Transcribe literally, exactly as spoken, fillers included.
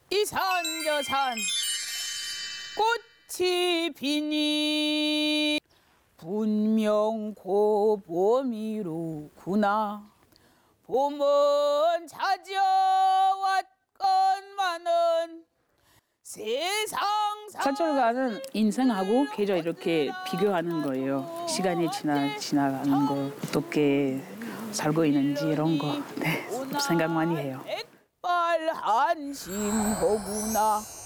이 산 저 산 꽃이 피니 분명 고 봄이로구나. 봄은 찾아왔건만은 세상 사철가는 인생하고 계절 이렇게 비교하는 거예요. 시간이 지나 지나가는 거, 어떻게 살고 있는지 이런 거 네, 생각 많이 해요. 백발 한심하구나.